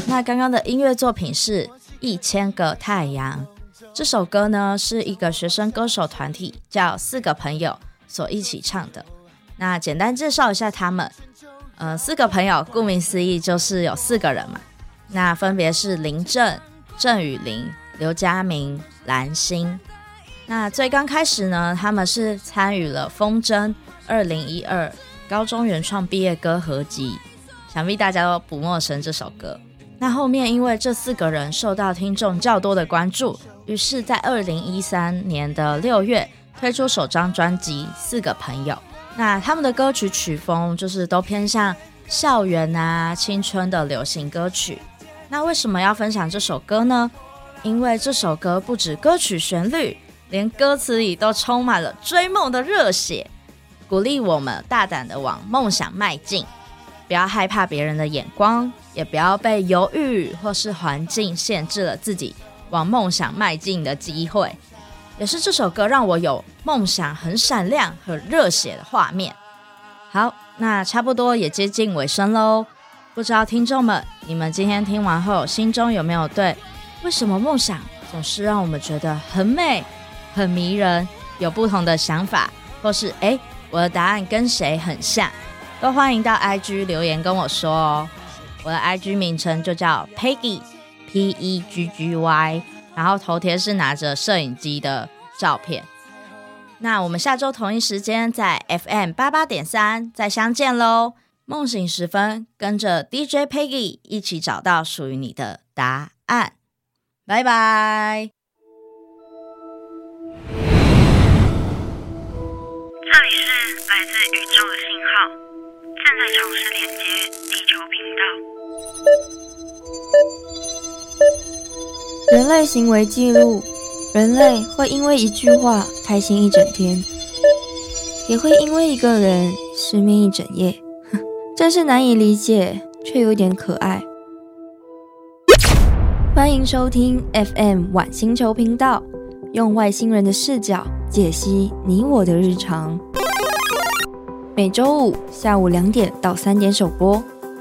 那刚刚的音乐作品是1000个太阳，这首歌呢是一个学生歌手团体叫4个朋友所一起唱的。那简单介绍一下他们，4个朋友顾名思义就是有4个人嘛，那分别是林正、郑宇琳、刘嘉明、蓝心。那最刚开始呢，他们是参与了风筝2012高中原创毕业歌合集，想必大家都不陌生这首歌。那后面因为这4个人受到听众较多的关注，于是在2013年的6月推出首张专辑《4个朋友》。那他们的歌曲曲风就是都偏向校园啊、青春的流行歌曲。那为什么要分享这首歌呢？因为这首歌不止歌曲旋律，连歌词里都充满了追梦的热血，鼓励我们大胆的往梦想迈进，不要害怕别人的眼光，也不要被犹豫或是环境限制了自己往梦想迈进的机会。也是这首歌让我有梦想很闪亮、很热血的画面。好，那差不多也接近尾声咯，不知道听众们，你们今天听完后，心中有没有对为什么梦想总是让我们觉得很美、很迷人，有不同的想法，或是我的答案跟谁很像，都欢迎到 IG 留言跟我说哦。我的 IG 名称就叫 Peggy P-E-G-G-Y， 然后头贴是拿着摄影机的照片。那我们下周同一时间在 FM 88.3再相见咯。梦醒时分，跟着 DJ Peggy 一起找到属于你的答案。拜拜。 这里是来自宇宙的信号，正在尝试连接地球频道。 人类行为记录，人类会因为一句话开心一整天，也会因为一个人失眠一整夜，真是难以理解，却有点可爱。欢迎收听 FM 晚星球频道，用外星人的视角解析你我的日常。每周五下午2点到3点首播。